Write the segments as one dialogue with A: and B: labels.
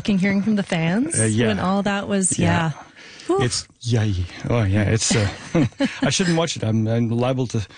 A: shocking hearing from the fans when all that was,
B: It's yay. Oh yeah, it's. I shouldn't watch it. I'm liable to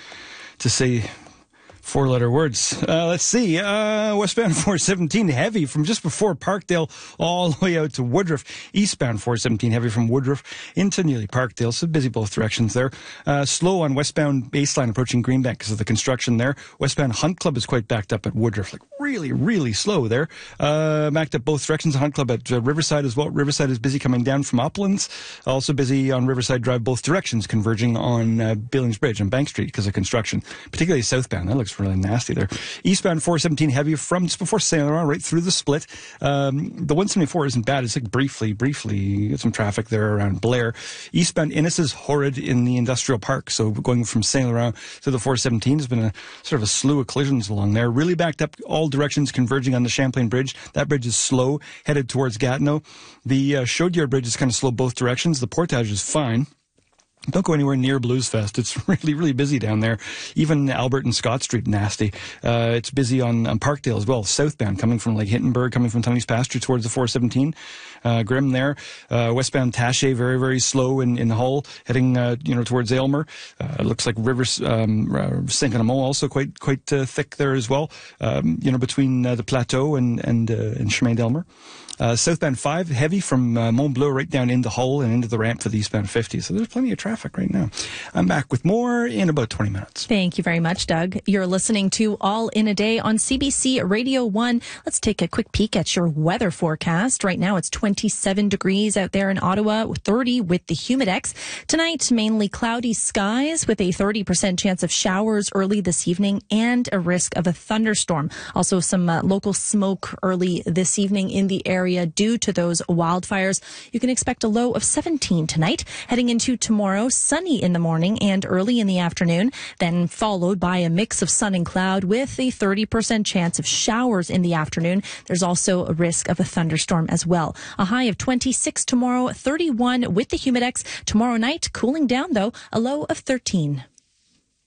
B: say four-letter words. Let's see. Westbound 417 heavy from just before Parkdale all the way out to Woodruff. Eastbound 417 heavy from Woodruff into nearly Parkdale. So busy both directions there. Slow on westbound baseline approaching Greenbank because of the construction there. Westbound Hunt Club is quite backed up at Woodruff. Like really, really slow there. Backed up both directions. Hunt Club at Riverside as well. Riverside is busy coming down from Uplands. Also busy on Riverside Drive both directions, converging on Billings Bridge and Bank Street because of construction. Particularly southbound. That looks really nasty there. Eastbound 417 heavy from just before Saint Laurent right through the split. The 174 isn't bad. It's like briefly some traffic there around Blair. Eastbound Innes is horrid in the industrial park. So going from Saint Laurent to the 417 has been a sort of a slew of collisions along there. Really backed up all directions converging on the Champlain Bridge. That bridge is slow headed towards Gatineau. The Chaudière Bridge is kind of slow both directions. The Portage is fine. Don't go anywhere near Blues Fest. It's really, really busy down there. Even Albert and Scott Street, nasty. It's busy on Parkdale as well. Southbound, coming from Lake Hittenberg, coming from Tony's Pasture towards the 417. Grim there. Westbound Taché, very, very slow in Hull, heading, towards Aylmer. Looks like Rivers, Saint-Anamont also quite thick there as well. Between the Plateau and Chemin d'Elmer. Southbound 5, heavy from Mont Bleu right down into Hull and into the ramp for the eastbound 50. So there's plenty of traffic right now. I'm back with more in about 20 minutes.
A: Thank you very much, Doug. You're listening to All in a Day on CBC Radio 1. Let's take a quick peek at your weather forecast. Right now it's 27 degrees out there in Ottawa, 30 with the Humidex. Tonight, mainly cloudy skies with a 30% chance of showers early this evening and a risk of a thunderstorm. Also some local smoke early this evening in the area due to those wildfires. You can expect a low of 17 tonight. Heading into tomorrow, sunny in the morning and early in the afternoon, then followed by a mix of sun and cloud with a 30% chance of showers in the afternoon. There's also a risk of a thunderstorm as well. A high of 26 tomorrow, 31 with the Humidex. Tomorrow night, cooling down though, a low of 13.